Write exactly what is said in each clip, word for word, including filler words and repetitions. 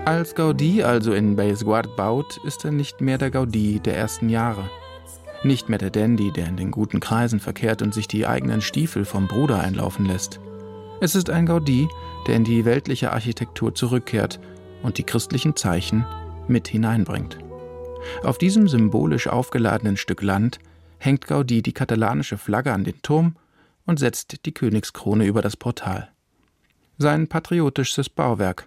Als Gaudí also in Bellesguard baut, ist er nicht mehr der Gaudí der ersten Jahre. Nicht mehr der Dandy, der in den guten Kreisen verkehrt und sich die eigenen Stiefel vom Bruder einlaufen lässt. Es ist ein Gaudí, der in die weltliche Architektur zurückkehrt und die christlichen Zeichen mit hineinbringt. Auf diesem symbolisch aufgeladenen Stück Land hängt Gaudí die katalanische Flagge an den Turm und setzt die Königskrone über das Portal. Sein patriotisches Bauwerk.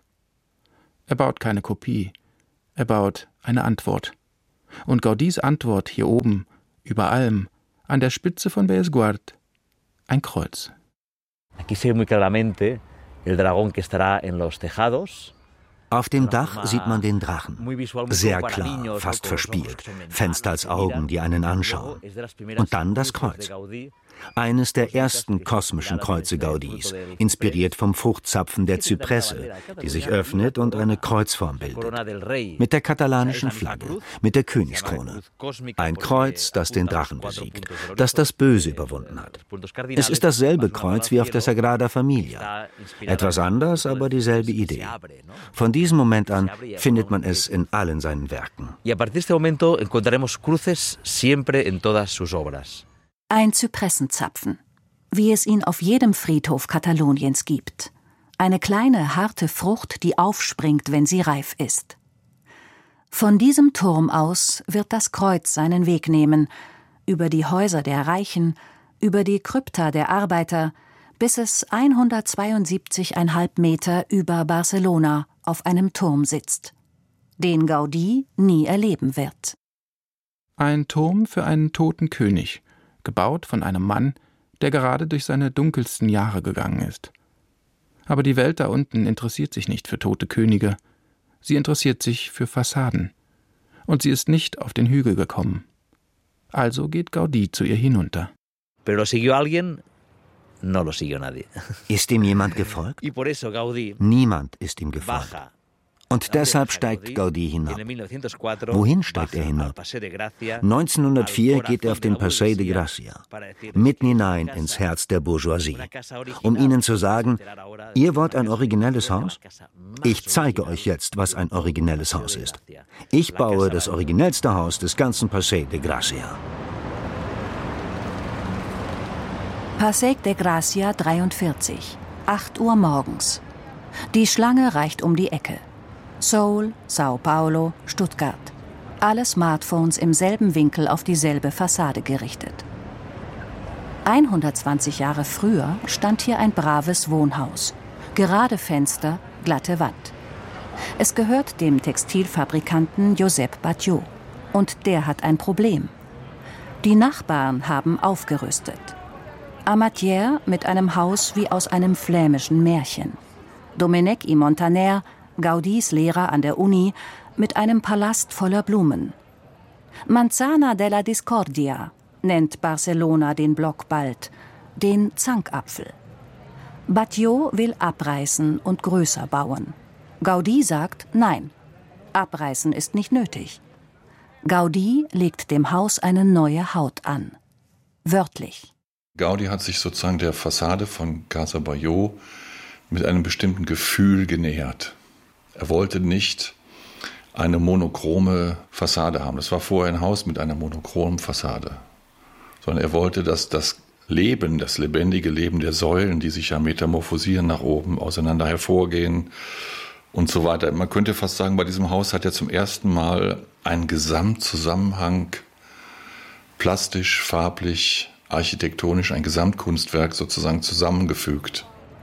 Er baut keine Kopie, er baut eine Antwort. Und Gaudís Antwort hier oben, über allem, an der Spitze von Bellesguard, ein Kreuz. Aquí se ve muy claramente el dragón que estará en los tejados. Auf dem Dach sieht man den Drachen. Sehr klar, fast verspielt. Fenster als Augen, die einen anschauen. Und dann das Kreuz. Eines der ersten kosmischen Kreuze Gaudís, inspiriert vom Fruchtzapfen der Zypresse, die sich öffnet und eine Kreuzform bildet. Mit der katalanischen Flagge, mit der Königskrone. Ein Kreuz, das den Drachen besiegt, das das Böse überwunden hat. Es ist dasselbe Kreuz wie auf der Sagrada Familia. Etwas anders, aber dieselbe Idee. Von diesem Moment an findet man es in allen seinen Werken. Y a partir de este momento encontraremos cruces siempre en todas sus obras. Ein Zypressenzapfen, wie es ihn auf jedem Friedhof Kataloniens gibt. Eine kleine, harte Frucht, die aufspringt, wenn sie reif ist. Von diesem Turm aus wird das Kreuz seinen Weg nehmen, über die Häuser der Reichen, über die Krypta der Arbeiter, bis es hundertzweiundsiebzig Komma fünf Meter über Barcelona auf einem Turm sitzt, den Gaudí nie erleben wird. Ein Turm für einen toten König, gebaut von einem Mann, der gerade durch seine dunkelsten Jahre gegangen ist. Aber die Welt da unten interessiert sich nicht für tote Könige, sie interessiert sich für Fassaden. Und sie ist nicht auf den Hügel gekommen. Also geht Gaudí zu ihr hinunter. Pero lo siguió alguien, no lo siguió nadie. Ist ihm jemand gefolgt? Y por eso Gaudí Niemand ist ihm gefolgt. baja. Und deshalb steigt Gaudí hinab. Wohin steigt er hinab? neunzehnhundertvier geht er auf den Passeig de Gracia, mitten hinein ins Herz der Bourgeoisie, um ihnen zu sagen, ihr wollt ein originelles Haus? Ich zeige euch jetzt, was ein originelles Haus ist. Ich baue das originellste Haus des ganzen Passeig de Gracia. Passeig de Gracia dreiundvierzig, acht Uhr morgens. Die Schlange reicht um die Ecke. Seoul, Sao Paulo, Stuttgart. Alle Smartphones im selben Winkel auf dieselbe Fassade gerichtet. hundertzwanzig Jahre früher stand hier ein braves Wohnhaus. Gerade Fenster, glatte Wand. Es gehört dem Textilfabrikanten Josep Batlló. Und der hat ein Problem. Die Nachbarn haben aufgerüstet. Amatière mit einem Haus wie aus einem flämischen Märchen. Domènech i Montaner, Gaudís Lehrer an der Uni, mit einem Palast voller Blumen. Manzana della Discordia nennt Barcelona den Block bald, den Zankapfel. Batlló will abreißen und größer bauen. Gaudí sagt nein, abreißen ist nicht nötig. Gaudí legt dem Haus eine neue Haut an. Wörtlich. Gaudí hat sich sozusagen der Fassade von Casa Batlló mit einem bestimmten Gefühl genähert. Er wollte nicht eine monochrome Fassade haben. Das war vorher ein Haus mit einer monochromen Fassade. Sondern er wollte, dass das Leben, das lebendige Leben der Säulen, die sich ja metamorphosieren nach oben, auseinander hervorgehen und so weiter. Man könnte fast sagen, bei diesem Haus hat er zum ersten Mal einen Gesamtzusammenhang, plastisch, farblich, architektonisch, ein Gesamtkunstwerk sozusagen zusammengefügt.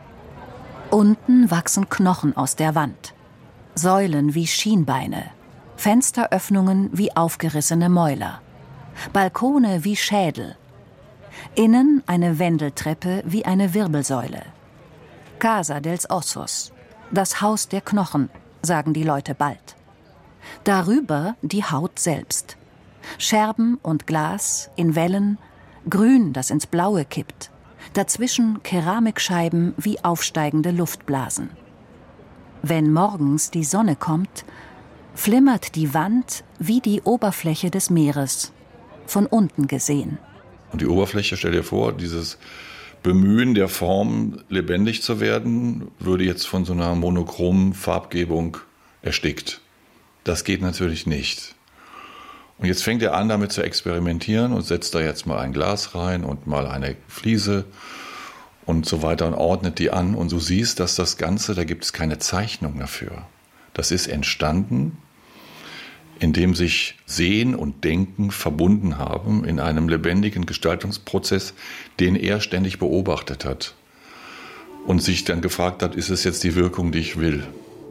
Unten wachsen Knochen aus der Wand. Säulen wie Schienbeine, Fensteröffnungen wie aufgerissene Mäuler, Balkone wie Schädel, innen eine Wendeltreppe wie eine Wirbelsäule. Casa dels Ossos, das Haus der Knochen, sagen die Leute bald. Darüber die Haut selbst. Scherben und Glas in Wellen, Grün, das ins Blaue kippt. Dazwischen Keramikscheiben wie aufsteigende Luftblasen. Wenn morgens die Sonne kommt, flimmert die Wand wie die Oberfläche des Meeres, von unten gesehen. Und die Oberfläche, stell dir vor, dieses Bemühen der Form, lebendig zu werden, würde jetzt von so einer monochromen Farbgebung erstickt. Das geht natürlich nicht. Und jetzt fängt er an, damit zu experimentieren und setzt da jetzt mal ein Glas rein und mal eine Fliese und so weiter und ordnet die an. Und du siehst, dass das Ganze, da gibt es keine Zeichnung dafür. Das ist entstanden, indem sich Sehen und Denken verbunden haben in einem lebendigen Gestaltungsprozess, den er ständig beobachtet hat und sich dann gefragt hat, ist es jetzt die Wirkung, die ich will?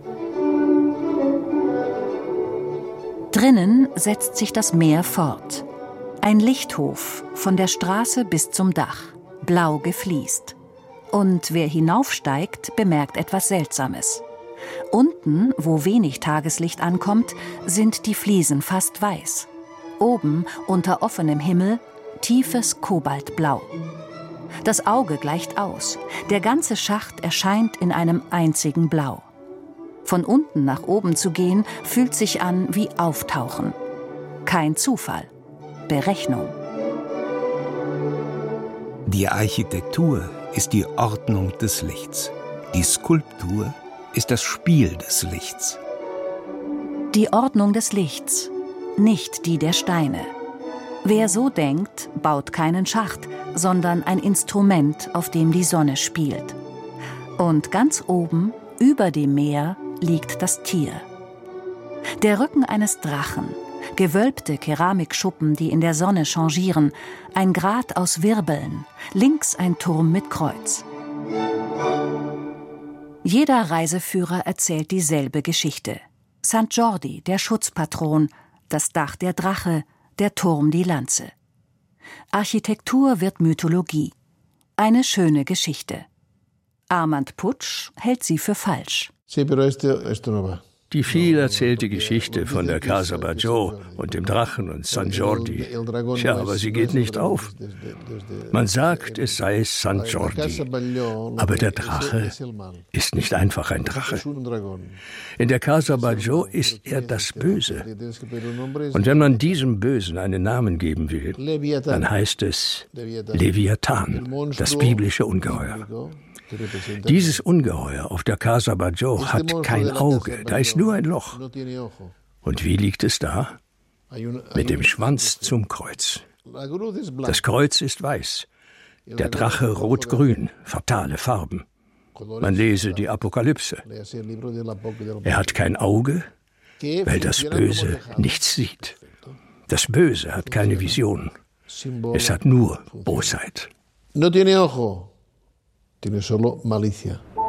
Drinnen setzt sich das Meer fort. Ein Lichthof von der Straße bis zum Dach, blau gefliest. Und wer hinaufsteigt, bemerkt etwas Seltsames. Unten, wo wenig Tageslicht ankommt, sind die Fliesen fast weiß. Oben, unter offenem Himmel, tiefes Kobaltblau. Das Auge gleicht aus. Der ganze Schacht erscheint in einem einzigen Blau. Von unten nach oben zu gehen, fühlt sich an wie Auftauchen. Kein Zufall, Berechnung. Die Architektur ist die Ordnung des Lichts. Die Skulptur ist das Spiel des Lichts. Die Ordnung des Lichts, nicht die der Steine. Wer so denkt, baut keinen Schacht, sondern ein Instrument, auf dem die Sonne spielt. Und ganz oben, über dem Meer, liegt das Tier. Der Rücken eines Drachen, gewölbte Keramikschuppen, die in der Sonne changieren, ein Grat aus Wirbeln, links ein Turm mit Kreuz. Jeder Reiseführer erzählt dieselbe Geschichte. Sankt Jordi, der Schutzpatron, das Dach der Drache, der Turm die Lanze. Architektur wird Mythologie. Eine schöne Geschichte. Armand Putsch hält sie für falsch. Die viel erzählte Geschichte von der Casa Batlló und dem Drachen und Sankt Jordi. Tja, aber sie geht nicht auf. Man sagt, es sei Sankt Jordi, aber der Drache ist nicht einfach ein Drache. In der Casa Batlló ist er das Böse. Und wenn man diesem Bösen einen Namen geben will, dann heißt es Leviathan, das biblische Ungeheuer. Dieses Ungeheuer auf der Casa Batlló hat kein Auge, da ist nur ein Loch. Und wie liegt es da? Mit dem Schwanz zum Kreuz. Das Kreuz ist weiß, der Drache rot-grün, fatale Farben. Man lese die Apokalypse. Er hat kein Auge, weil das Böse nichts sieht. Das Böse hat keine Vision. Es hat nur Bosheit. No tiene ojo. Tiene solo malicia.